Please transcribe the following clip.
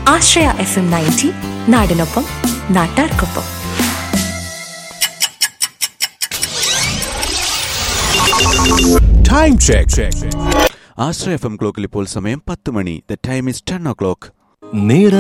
ആശ്രയ FM 90 നാടിനൊപ്പം നാട്ടാർക്കൊപ്പം. Time check. ആശ്രയ FM ക്ലോക്കിൽ ഇപ്പോൾ സമയം 10 മണി. The time is 10 o'clock.